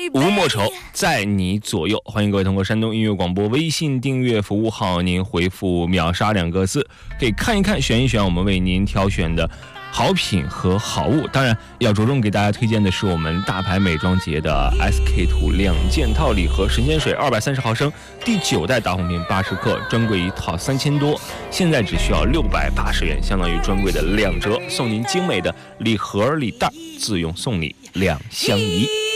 无莫愁，在你左右。欢迎各位通过山东音乐广播微信订阅服务号，您回复秒杀2个字，可以看一看选一选我们为您挑选的好品和好物。当然要着重给大家推荐的是我们大牌美妆节的 SK2 2件套礼盒神仙水230毫升第9代大红瓶80克，专柜一套3000多，现在只需要680元，相当于专柜的2折，送您精美的礼盒礼袋，自用送礼2相宜。